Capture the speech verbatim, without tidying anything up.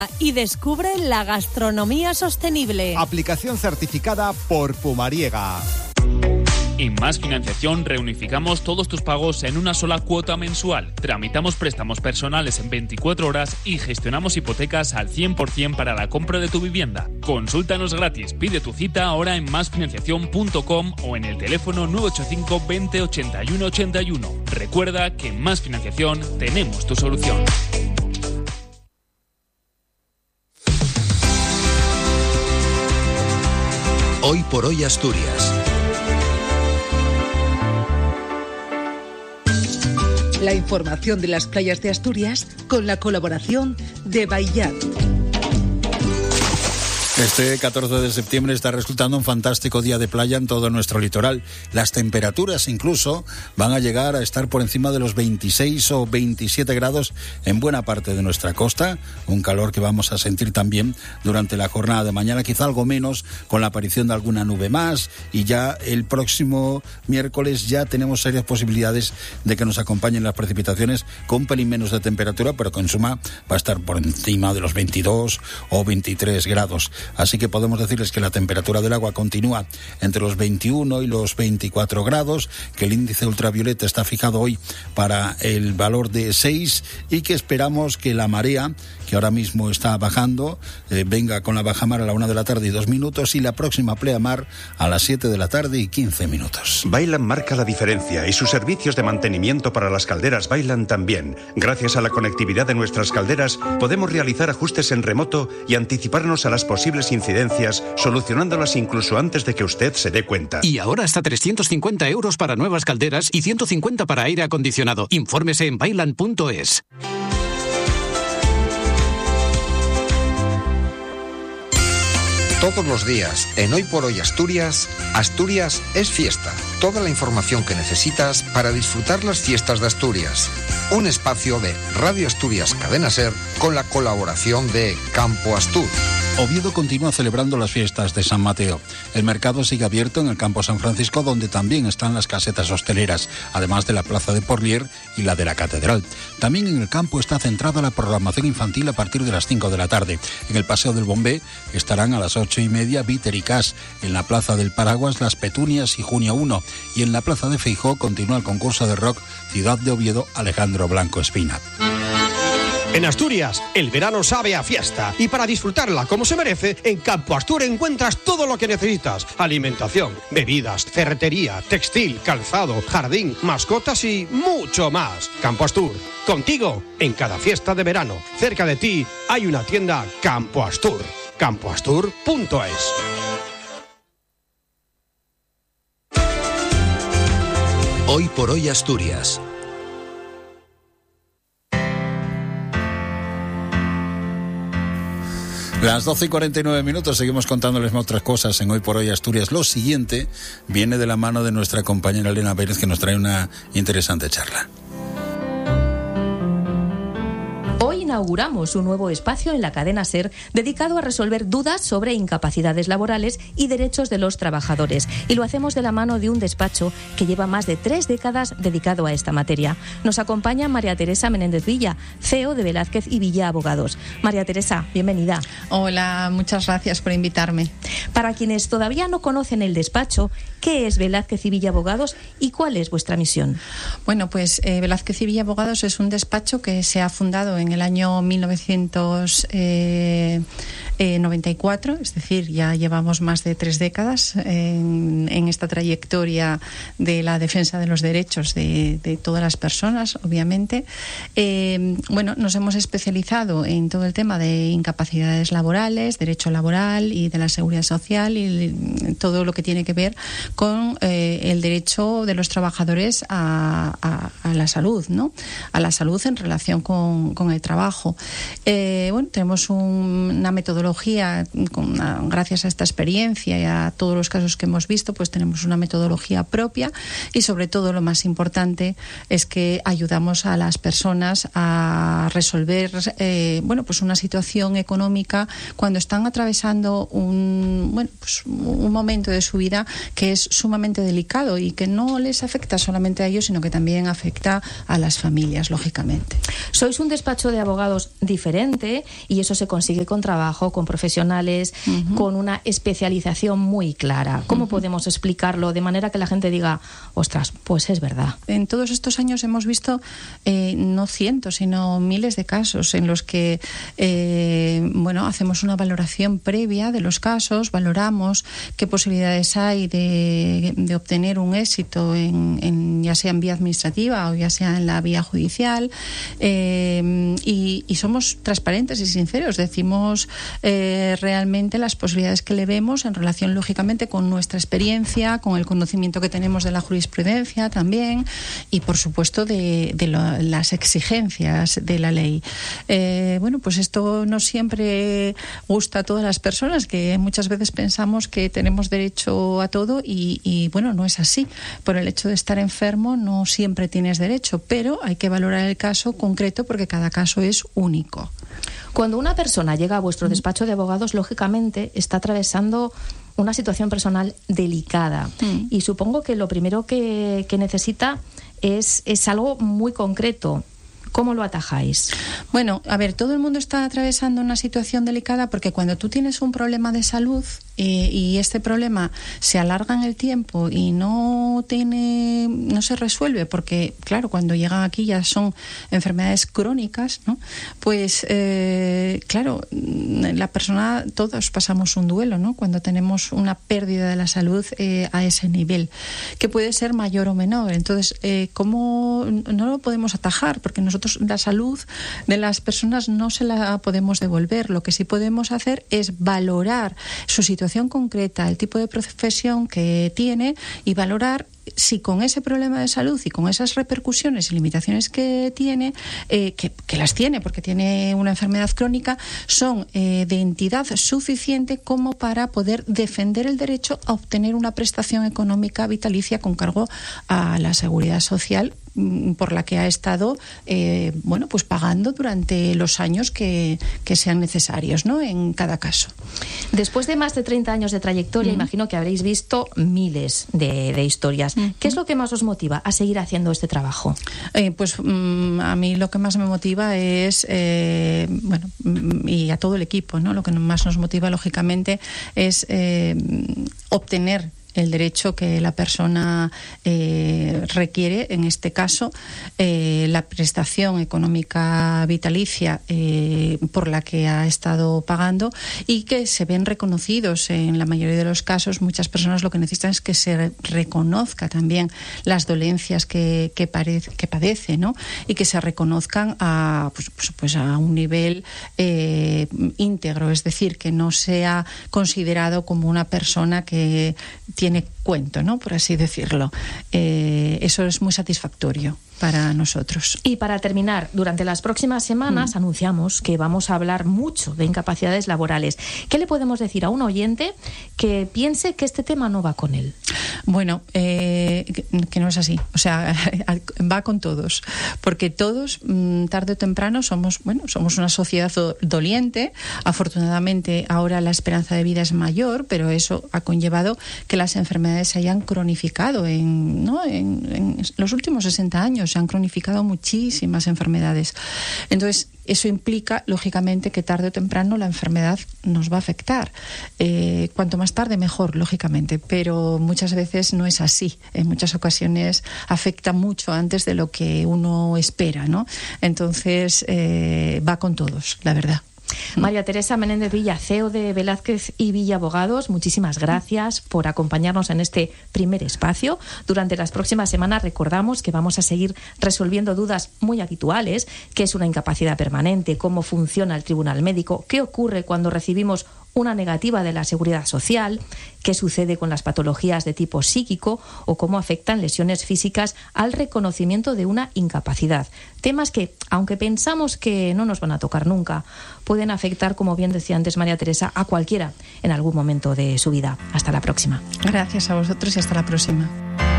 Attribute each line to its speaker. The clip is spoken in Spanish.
Speaker 1: Y descubre la gastronomía sostenible.
Speaker 2: Aplicación certificada por Pumariega.
Speaker 3: En Más Financiación reunificamos todos tus pagos en una sola cuota mensual. Tramitamos préstamos personales en veinticuatro horas y gestionamos hipotecas al cien por ciento para la compra de tu vivienda. Consúltanos gratis, pide tu cita ahora en más financiación punto com o en el teléfono nueve ocho cinco veinte ochenta y uno ochenta y uno. Recuerda que en Más Financiación tenemos tu solución.
Speaker 4: Hoy por hoy Asturias.
Speaker 5: La información de las playas de Asturias con la colaboración de Baillat.
Speaker 6: Este catorce de septiembre está resultando un fantástico día de playa en todo nuestro litoral. Las temperaturas incluso van a llegar a estar por encima de los veintiséis o veintisiete grados en buena parte de nuestra costa. Un calor que vamos a sentir también durante la jornada de mañana, quizá algo menos con la aparición de alguna nube más. Y ya el próximo miércoles ya tenemos serias posibilidades de que nos acompañen las precipitaciones con un pelín menos de temperatura, pero que en suma va a estar por encima de los veintidós o veintitrés grados. Así que podemos decirles que la temperatura del agua continúa entre los veintiuno y los veinticuatro grados, que el índice ultravioleta está fijado hoy para el valor de seis y que esperamos que la marea, que ahora mismo está bajando, eh, venga con la bajamar a la una de la tarde y dos minutos y la próxima pleamar a las siete de la tarde y quince minutos.
Speaker 7: Bailan marca la diferencia y sus servicios de mantenimiento para las calderas Bailan también. Gracias a la conectividad de nuestras calderas podemos realizar ajustes en remoto y anticiparnos a las posibles incidencias, solucionándolas incluso antes de que usted se dé cuenta.
Speaker 8: Y ahora hasta trescientos cincuenta euros para nuevas calderas y ciento cincuenta para aire acondicionado. Infórmese en bailan punto es.
Speaker 4: Todos los días, en Hoy por Hoy Asturias, Asturias es fiesta. Toda la información que necesitas para disfrutar las fiestas de Asturias. Un espacio de Radio Asturias Cadena Ser con la colaboración de Campo Astur.
Speaker 6: Oviedo continúa celebrando las fiestas de San Mateo. El mercado sigue abierto en el Campo San Francisco, donde también están las casetas hosteleras, además de la Plaza de Porlier y la de la Catedral. También en el campo está centrada la programación infantil a partir de las cinco de la tarde. En el Paseo del Bombé estarán a las ocho y media Bitter y Cash. En la Plaza del Paraguas, Las Petunias y Junio uno. Y en la Plaza de Feijó continúa el concurso de rock Ciudad de Oviedo Alejandro Blanco Espina.
Speaker 9: En Asturias, el verano sabe a fiesta y para disfrutarla como se merece, en Campo Astur encuentras todo lo que necesitas. Alimentación, bebidas, ferretería, textil, calzado, jardín, mascotas y mucho más. Campo Astur, contigo en cada fiesta de verano. Cerca de ti hay una tienda Campo Astur. campo astur punto es.
Speaker 4: Hoy por Hoy Asturias.
Speaker 6: Las doce y cuarenta y nueve minutos, seguimos contándoles otras cosas en Hoy por Hoy Asturias. Lo siguiente viene de la mano de nuestra compañera Elena Pérez, que nos trae una interesante charla.
Speaker 10: Hoy inauguramos un nuevo espacio en la cadena SER dedicado a resolver dudas sobre incapacidades laborales y derechos de los trabajadores. Y lo hacemos de la mano de un despacho que lleva más de tres décadas dedicado a esta materia. Nos acompaña María Teresa Menéndez Villa, C E O de Velázquez y Villa Abogados. María Teresa, bienvenida.
Speaker 11: Hola, muchas gracias por invitarme.
Speaker 10: Para quienes todavía no conocen el despacho, ¿qué es Velázquez y Villa Abogados y cuál es vuestra misión?
Speaker 11: Bueno, pues eh, Velázquez y Villa Abogados es un despacho que se ha fundado en el año mil novecientos noventa y cuatro, es decir, ya llevamos más de tres décadas en, en esta trayectoria de la defensa de los derechos de, de todas las personas, obviamente. Eh, bueno, nos hemos especializado en todo el tema de incapacidades laborales, derecho laboral y de la seguridad social y todo lo que tiene que ver con eh, el derecho de los trabajadores a, a, a la salud, ¿no? A la salud en relación con, con el trabajo. Eh, bueno, tenemos un, una metodología metodología, con, a, gracias a esta experiencia y a todos los casos que hemos visto, pues tenemos una metodología propia y sobre todo lo más importante es que ayudamos a las personas a resolver eh, bueno, pues una situación económica cuando están atravesando un, bueno, pues un momento de su vida que es sumamente delicado y que no les afecta solamente a ellos, sino que también afecta a las familias, lógicamente.
Speaker 10: Sois un despacho de abogados diferente y eso se consigue con trabajo, con profesionales, uh-huh. con una especialización muy clara. ¿Cómo uh-huh. podemos explicarlo de manera que la gente diga, ostras, pues es verdad?
Speaker 11: En todos estos años hemos visto eh, no cientos, sino miles de casos en los que eh, bueno, hacemos una valoración previa de los casos, valoramos qué posibilidades hay de, de obtener un éxito en, en ya sea en vía administrativa o ya sea en la vía judicial, eh, y, y somos transparentes y sinceros, decimos eh, realmente las posibilidades que le vemos en relación lógicamente con nuestra experiencia, con el conocimiento que tenemos de la jurisprudencia también y por supuesto de, de lo, las exigencias de la ley. Eh, bueno, pues esto no siempre gusta a todas las personas, que muchas veces pensamos que tenemos derecho a todo y, y bueno, no es así. Por el hecho de estar enfermo no siempre tienes derecho, pero hay que valorar el caso concreto porque cada caso es único.
Speaker 10: Cuando una persona llega a vuestro despacho de abogados, lógicamente está atravesando una situación personal delicada mm. y supongo que lo primero que, que necesita es, es algo muy concreto. ¿Cómo lo atajáis?
Speaker 11: Bueno, a ver, todo el mundo está atravesando una situación delicada porque cuando tú tienes un problema de salud eh, y este problema se alarga en el tiempo y no tiene, no se resuelve, porque claro, cuando llegan aquí ya son enfermedades crónicas, ¿no? Pues eh, claro, la persona, todos pasamos un duelo, ¿no? Cuando tenemos una pérdida de la salud eh, a ese nivel, que puede ser mayor o menor. Entonces, eh, ¿cómo no lo podemos atajar? Porque nosotros la salud de las personas no se la podemos devolver. Lo que sí podemos hacer es valorar su situación concreta, el tipo de profesión que tiene y valorar si con ese problema de salud y con esas repercusiones y limitaciones que tiene, eh, que, que las tiene porque tiene una enfermedad crónica, son eh, de entidad suficiente como para poder defender el derecho a obtener una prestación económica vitalicia con cargo a la Seguridad Social por la que ha estado eh, bueno, pues pagando durante los años que, que sean necesarios, ¿no? En cada caso.
Speaker 10: Después de más de treinta años de trayectoria, mm. imagino que habréis visto miles de, de historias. Mm. ¿Qué es lo que más os motiva a seguir haciendo este trabajo?
Speaker 11: Eh, pues mm, a mí lo que más me motiva es, eh, bueno, y a todo el equipo, ¿no? Lo que más nos motiva, lógicamente, es eh, obtener el derecho que la persona eh, requiere, en este caso eh, la prestación económica vitalicia eh, por la que ha estado pagando y que se ven reconocidos en la mayoría de los casos. Muchas personas lo que necesitan es que se reconozca también las dolencias que, que, parece, que padece, ¿no? Y que se reconozcan a, pues, pues, pues a un nivel eh, íntegro, es decir, que no sea considerado como una persona que tiene cuento, ¿no? Por así decirlo. Eh, eso es muy satisfactorio para nosotros.
Speaker 10: Y para terminar, durante las próximas semanas mm. anunciamos que vamos a hablar mucho de incapacidades laborales. ¿Qué le podemos decir a un oyente que piense que este tema no va con él?
Speaker 11: Bueno, eh, que, que no es así. O sea, va con todos. Porque todos, tarde o temprano, somos, bueno, somos una sociedad doliente. Afortunadamente, ahora la esperanza de vida es mayor, pero eso ha conllevado que las enfermedades se hayan cronificado en, ¿no? en, en los últimos sesenta años. Se han cronificado muchísimas enfermedades. Entonces, eso implica, lógicamente, que tarde o temprano la enfermedad nos va a afectar. Eh, cuanto más tarde, mejor, lógicamente, pero muchas veces no es así. En muchas ocasiones afecta mucho antes de lo que uno espera, ¿no? Entonces, eh, va con todos, la verdad.
Speaker 10: María Teresa Menéndez Villa, C E O de Velázquez y Villa Abogados, muchísimas gracias por acompañarnos en este primer espacio. Durante las próximas semanas recordamos que vamos a seguir resolviendo dudas muy habituales: qué es una incapacidad permanente, cómo funciona el tribunal médico, qué ocurre cuando recibimos una negativa de la seguridad social, qué sucede con las patologías de tipo psíquico o cómo afectan lesiones físicas al reconocimiento de una incapacidad. Temas que, aunque pensamos que no nos van a tocar nunca, pueden afectar, como bien decía antes María Teresa, a cualquiera en algún momento de su vida. Hasta la próxima.
Speaker 11: Gracias a vosotros y hasta la próxima.